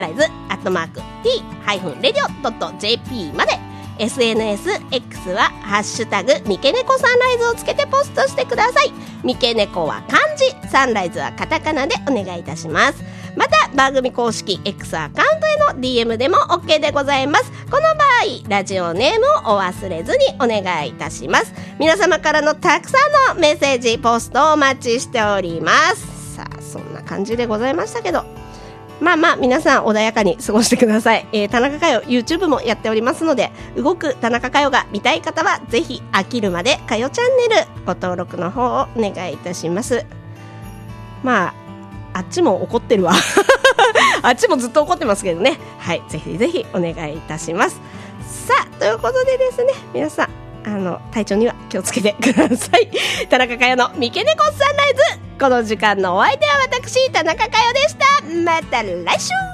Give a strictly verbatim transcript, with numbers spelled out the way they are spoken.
ライズアットマーク ティー レディオ ドット ジェーピー まで。 エスエヌエス X はハッシュタグ三毛猫サンライズをつけてポストしてください。三毛猫は漢字、サンライズはカタカナでお願いいたします。また番組公式 X アカウントへの ディーエム でも OK でございます。この場合ラジオネームをお忘れずにお願いいたします。皆様からのたくさんのメッセージポストをお待ちしております。さあそんな感じでございましたけど、まあまあ皆さん穏やかに過ごしてください。えー、田中佳代 YouTube もやっておりますので、動く田中佳代が見たい方はぜひ飽きるまで佳代チャンネルご登録の方をお願いいたします。まああっちも怒ってるわあっちもずっと怒ってますけどね。はい、ぜひぜひお願いいたします。さあということでですね、皆さんあの体調には気をつけてください。田中佳代の三毛猫サンライズ、この時間のお相手は私田中佳代でした。また来週。